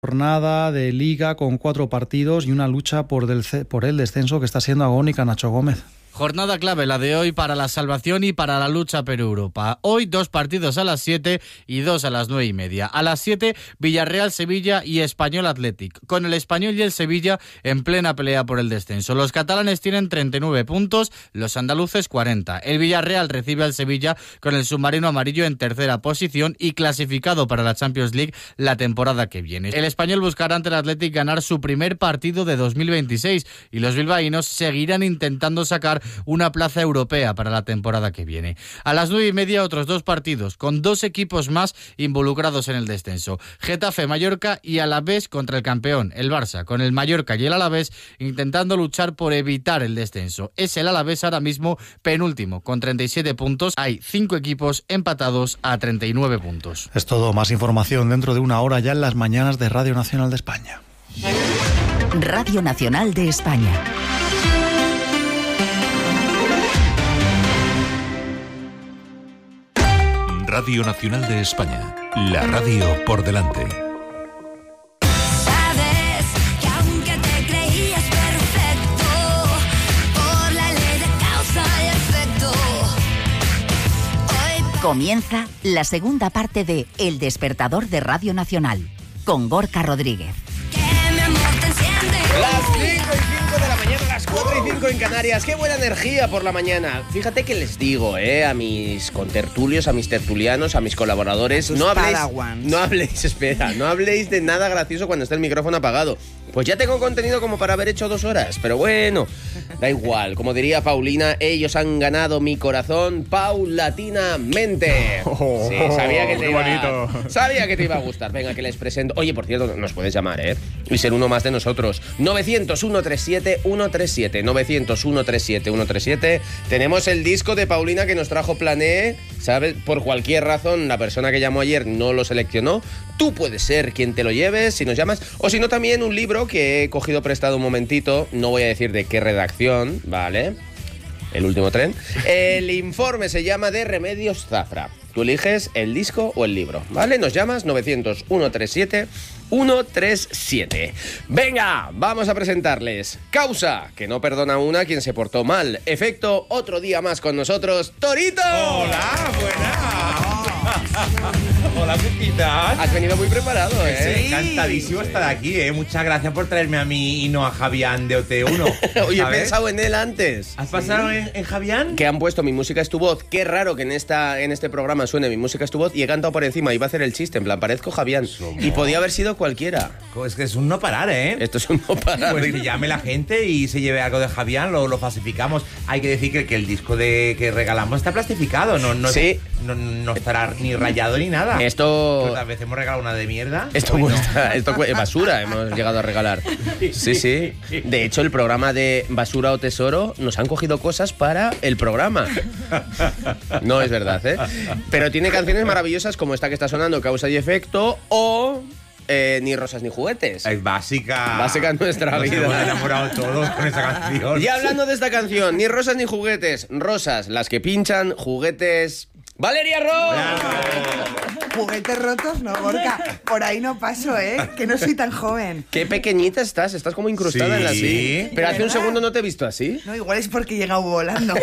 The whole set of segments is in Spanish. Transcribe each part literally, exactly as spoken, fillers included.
Jornada de Liga con cuatro partidos y una lucha por, del, por el descenso que está siendo agónica, Nacho Gómez. Jornada clave la de hoy para la salvación y para la lucha por Europa. Hoy dos partidos a las siete y dos a las nueve y media. A las siete, Villarreal-Sevilla y Español Athletic. Con el Español y el Sevilla en plena pelea por el descenso. Los catalanes tienen treinta y nueve puntos, los andaluces cuarenta. El Villarreal recibe al Sevilla con el submarino amarillo en tercera posición y clasificado para la Champions League la temporada que viene. El Español buscará ante el Athletic ganar su primer partido de dos mil veintiséis y los bilbaínos seguirán intentando sacar una plaza europea para la temporada que viene. A las nueve y media otros dos partidos con dos equipos más involucrados en el descenso. Getafe-Mallorca y Alavés contra el campeón, el Barça, con el Mallorca y el Alavés intentando luchar por evitar el descenso. Es el Alavés ahora mismo penúltimo con treinta y siete puntos. Hay cinco equipos empatados a treinta y nueve puntos. Es todo. Más información dentro de una hora ya en las mañanas de Radio Nacional de España. Radio Nacional de España. Radio Nacional de España, la radio por delante. Sabes que aunque te creías perfecto, por la ley de causa y efecto, hoy comienza la segunda parte de El Despertador de Radio Nacional, con Gorka Rodríguez. que mi amor te enciende. Las cinco y cinco de la mañana, las cuatro y cinco en Canarias. ¡Qué buena energía por la mañana! Fíjate que les digo, eh, a mis contertulios, a mis tertulianos, a mis colaboradores, no habléis, no habléis, espera, no habléis de nada gracioso cuando está el micrófono apagado. Pues ya tengo contenido como para haber hecho dos horas, pero bueno, da igual. Como diría Paulina, ellos han ganado mi corazón paulatinamente. Oh, sí, sabía que te qué iba, bonito. sabía que te iba a gustar. Venga, que les presento. Oye, por cierto, nos puedes llamar, ¿eh? Y ser uno más de nosotros. novecientos, ciento treinta y siete, ciento treinta y siete. novecientos, ciento treinta y siete, ciento treinta y siete. Tenemos el disco de Paulina que nos trajo Plané. ¿Sabes? Por cualquier razón, la persona que llamó ayer no lo seleccionó. Tú puedes ser quien te lo lleves si nos llamas. O si no, también un libro que he cogido prestado un momentito. No voy a decir de qué redacción, ¿vale? El último tren. El informe se llama de Remedios Zafra. Tú eliges el disco o el libro, ¿vale? Nos llamas novecientos, ciento treinta y siete, ciento treinta y siete. Venga, vamos a presentarles Causa, que no perdona una quien se portó mal. Efecto, otro día más con nosotros, Torito. Hola, buenas. Hola, Cuquitas. Has venido muy preparado, ¿eh? Sí. Encantadísimo estar aquí, ¿eh? Muchas gracias por traerme a mí y no a Javián de O T uno. Oye, he ¿sabes? pensado en él antes. ¿Has pasado en, en Javián? Que han puesto Mi música es tu voz. Qué raro que en esta en este programa suene Mi música es tu voz y he cantado por encima. Iba a hacer el chiste, en plan, parezco Javián. Somos. Y podía haber sido cualquiera. Es que es un no parar, ¿eh? Esto es un no parar. Pues que llame la gente y se lleve algo de Javián, lo, lo falsificamos. Hay que decir que, que el disco de que regalamos está plastificado, no, no, Sí. no, no estará ni rayado ni nada. Esto... Otras veces hemos regalado una de mierda. Esto Hoy no. cuesta, esto cu- basura hemos llegado a regalar. Sí, sí. De hecho, el programa de Basura o Tesoro nos han cogido cosas para el programa. No es verdad, ¿eh? Pero tiene canciones maravillosas como esta que está sonando, Causa y Efecto, o eh, Ni rosas ni juguetes. Es básica. Básica en nuestra Nos vida. hemos enamorado todos con esa canción. Y hablando de esta canción, Ni rosas ni juguetes, rosas las que pinchan, juguetes... ¡Valeria Ross! Juguetes rotos, no, Gorka. Por ahí no paso, ¿eh? Que no soy tan joven. Qué pequeñita estás, estás como incrustada Sí. en la silla. Pero hace un ¿Verdad? segundo no te he visto así. No, igual es porque he llegado volando.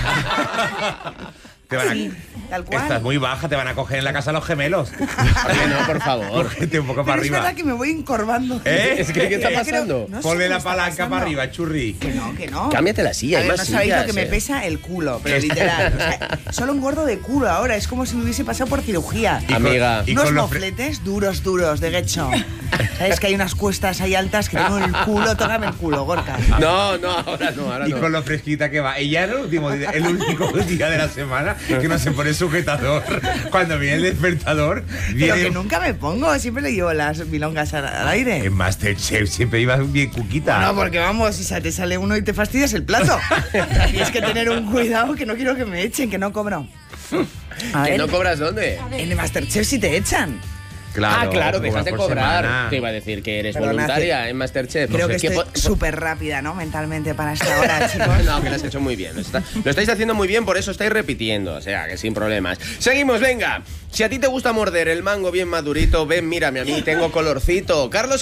Te van a- Sí, tal cual. Estás muy baja, te van a coger en la casa los gemelos. Oye, no, por favor. Cógete un poco Pero para es arriba. verdad que me voy encorvando. ¿Eh? Es que, ¿qué está Eh, pasando? creo- no sé Ponle qué la está palanca pasando. para arriba, churri. Que no, que no. Cámbiate la silla, A hay ver, más no sabéis lo sillas, que me eh. pesa el culo, pero literal. O sea, solo un gordo de culo ahora. Es como si me hubiese pasado por cirugía. Y con- Amiga. y Unos con los fre- mofletes duros, duros, de gecho. Sabes que hay unas cuestas ahí altas que tengo el culo, tócame el culo, Gorka. No, no, ahora no, ahora Y no. con lo fresquita que va. Ella era el último día, el único día de la semana que no se pone sujetador. Cuando viene el despertador, Pero viene que nunca me pongo, siempre le llevo las milongas al, al aire. en Masterchef, siempre iba bien cuquita. No, porque vamos, si se te sale uno y te fastidias el plato. Tienes que tener un cuidado que no quiero que me echen, que no cobro. A ¿Que ver, no cobras dónde? en el Masterchef sí te echan. ah, claro, dejas de por cobrar. semana. Te iba a decir que eres Perdona, voluntaria en Masterchef. Creo No que sé, estoy po- súper rápida, ¿no? Mentalmente para esta hora, chicos. No, que lo has hecho muy bien. Lo, está- lo estáis haciendo muy bien, por eso estáis repitiendo. O sea, que sin problemas. Seguimos, venga. Si a ti te gusta morder el mango bien madurito, ven, mírame a mí, tengo colorcito. Carlos